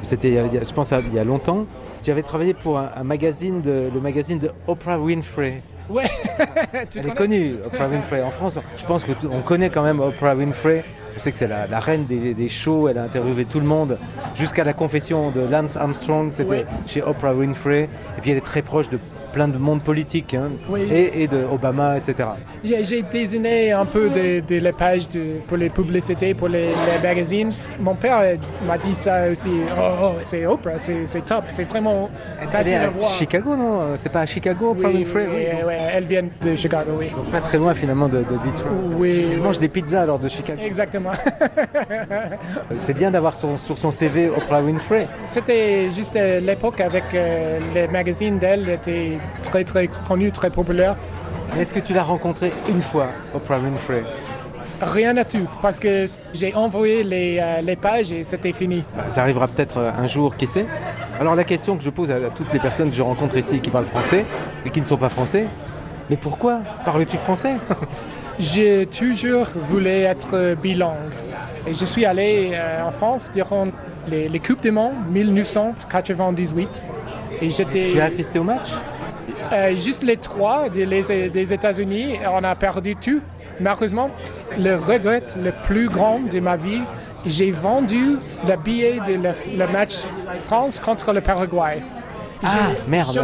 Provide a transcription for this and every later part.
C'était, je pense, il y a longtemps. Tu avais travaillé pour le magazine de Oprah Winfrey. Ouais. Elle est connue, Oprah Winfrey. En France, je pense qu'on connaît quand même Oprah Winfrey. Je sais que c'est la reine des shows, elle a interviewé tout le monde. Jusqu'à la confession de Lance Armstrong, c'était chez Oprah Winfrey. Et puis elle est très proche de plein de monde politique, et de Obama, etc. J'ai désigné un peu les pages pour les publicités, pour les magazines. Mon père m'a dit ça aussi. Oh, c'est Oprah, c'est top, c'est vraiment facile à voir. Chicago, non? C'est pas à Chicago, Oprah Winfrey? Oui, elle vient de Chicago, oui. Donc pas très loin finalement de Detroit. Oui. Elle mange des pizzas alors de Chicago. Exactement. C'est bien d'avoir sur son CV Oprah Winfrey. C'était juste l'époque avec les magazines d'elle étaient très très connus, très populaires. Est-ce que tu l'as rencontrée une fois, Oprah Winfrey? Rien à tout, parce que j'ai envoyé les pages et c'était fini. Ça arrivera peut-être un jour, qui sait. Alors la question que je pose à toutes les personnes que je rencontre ici qui parlent français et qui ne sont pas français, mais pourquoi parles-tu français? J'ai toujours voulu être bilingue. Et je suis allé en France durant les Coupes du Monde 1998. Et Tu as assisté au match? Juste les 3 des États-Unis, on a perdu tout. Malheureusement, le regret le plus grand de ma vie, j'ai vendu le billet de le match France contre le Paraguay. Merde.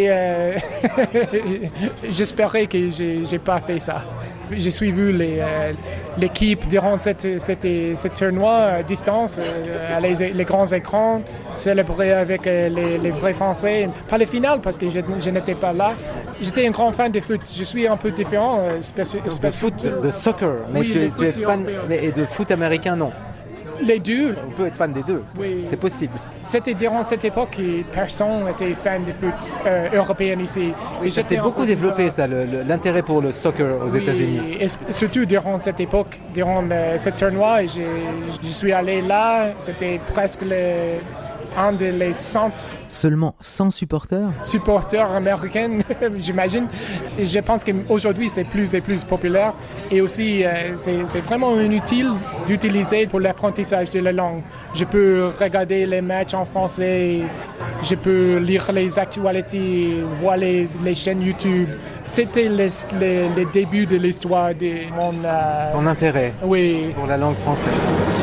J'espérais que j'ai pas fait ça. J'ai suivi l'équipe durant ce tournoi à distance, à les grands écrans, célébrer avec les vrais Français. Pas les finales parce que je n'étais pas là. J'étais un grand fan de foot. Je suis un peu différent. De foot, de soccer. Mais oui, tu es fan et de foot américain, non? Les deux. On peut être fan des deux, oui. C'est possible. C'était durant cette époque que personne n'était fan de foot européen ici. Oui, ça s'est beaucoup développé, ça, l'intérêt pour le soccer aux États-Unis. Et surtout durant cette époque, durant ce tournoi, je suis allé là, c'était presque un des 100 Seulement 100 supporters américains, j'imagine. Et je pense qu'aujourd'hui, c'est plus et plus populaire. Et aussi, c'est vraiment inutile d'utiliser pour l'apprentissage de la langue. Je peux regarder les matchs en français, je peux lire les actualités, voir les chaînes YouTube. C'était les débuts de l'histoire de mon... Ton intérêt pour la langue française.